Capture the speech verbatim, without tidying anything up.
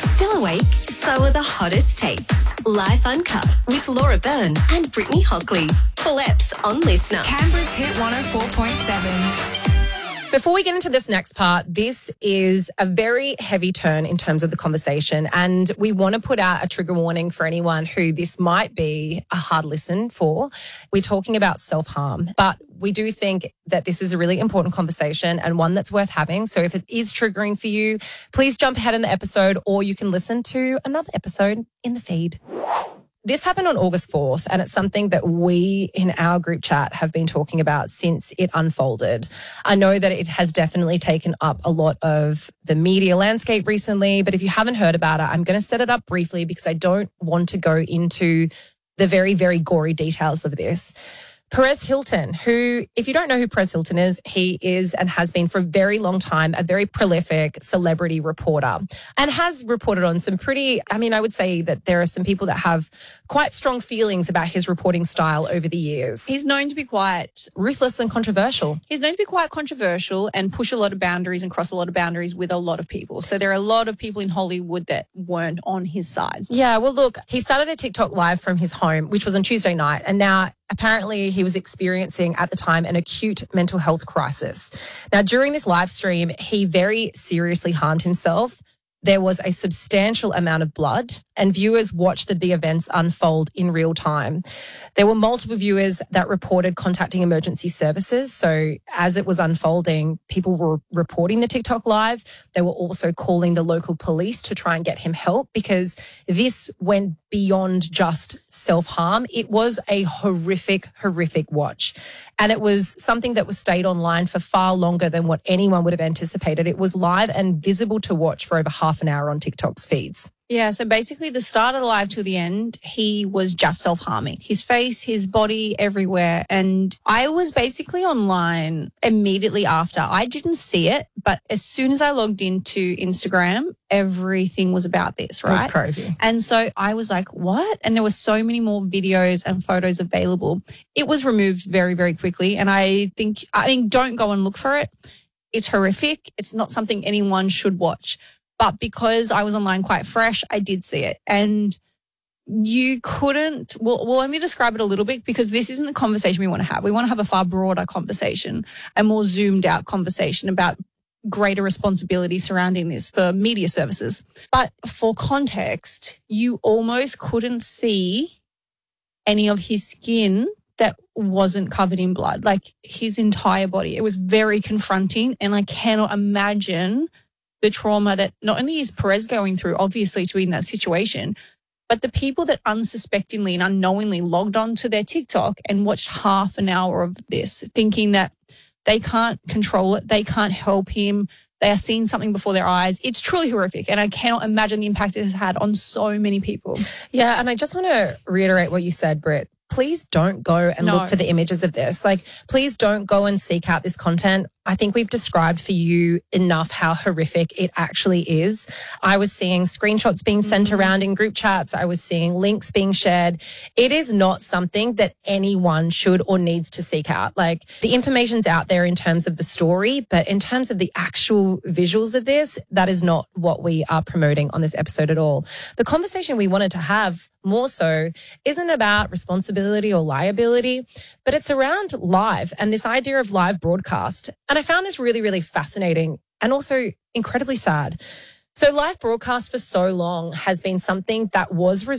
Still awake? So are the hottest takes. Life Uncut with Laura Byrne and Brittany Hockley. Full eps on Listener. Canberra's Hit one oh four point seven. Before we get into this next part, this is a very heavy turn in terms of the conversation, and we want to put out a trigger warning for anyone who this might be a hard listen for. We're talking about self-harm, but we do think that this is a really important conversation and one that's worth having. So if it is triggering for you, please jump ahead in the episode, or you can listen to another episode in the feed. This happened on August fourth, and it's something that we in our group chat have been talking about since it unfolded. I know that it has definitely taken up a lot of the media landscape recently, but if you haven't heard about it, I'm going to set it up briefly because I don't want to go into the very, very gory details of this. Perez Hilton, who, if you don't know who Perez Hilton is, he is and has been for a very long time a very prolific celebrity reporter and has reported on some pretty, I mean, I would say that there are some people that have quite strong feelings about his reporting style over the years. He's known to be quite ruthless and controversial. He's known to be quite controversial and push a lot of boundaries and cross a lot of boundaries with a lot of people. So there are a lot of people in Hollywood that weren't on his side. Yeah, well, look, he started a TikTok live from his home, which was on Tuesday night, and now apparently he was experiencing at the time an acute mental health crisis. Now, during this live stream, he very seriously harmed himself. There was a substantial amount of blood, and viewers watched the events unfold in real time. There were multiple viewers that reported contacting emergency services. So as it was unfolding, people were reporting the TikTok live. They were also calling the local police to try and get him help, because this went beyond just self-harm. It was a horrific, horrific watch. And it was something that was stayed online for far longer than what anyone would have anticipated. It was live and visible to watch for over half an hour on TikTok's feeds. Yeah, so basically the start of the live to the end, he was just self-harming. His face, his body, everywhere. And I was basically online immediately after. I didn't see it, but as soon as I logged into Instagram, everything was about this, right? That's crazy. And so I was like, what? And there were so many more videos and photos available. It was removed very, very quickly. And I think, I mean, don't go and look for it. It's horrific. It's not something anyone should watch. But because I was online quite fresh, I did see it. And you couldn't, well, well, let me describe it a little bit, because this isn't the conversation we want to have. We want to have a far broader conversation, a more zoomed out conversation about greater responsibility surrounding this for media services. But for context, you almost couldn't see any of his skin that wasn't covered in blood, like his entire body. It was very confronting, and I cannot imagine the trauma that not only is Perez going through, obviously, to be in that situation, but the people that unsuspectingly and unknowingly logged onto their TikTok and watched half an hour of this, thinking that they can't control it, they can't help him, they are seeing something before their eyes. It's truly horrific, and I cannot imagine the impact it has had on so many people. Yeah, and I just want to reiterate what you said, Britt. Please don't go and No. look for the images of this. Like, please don't go and seek out this content. I think we've described for you enough how horrific it actually is. I was seeing screenshots being sent mm-hmm. around in group chats. I was seeing links being shared. It is not something that anyone should or needs to seek out. Like, the information's out there in terms of the story, but in terms of the actual visuals of this, that is not what we are promoting on this episode at all. The conversation we wanted to have more so isn't about responsibility or liability, but it's around live and this idea of live broadcast. And I found this really, really fascinating and also incredibly sad. So live broadcast for so long has been something that was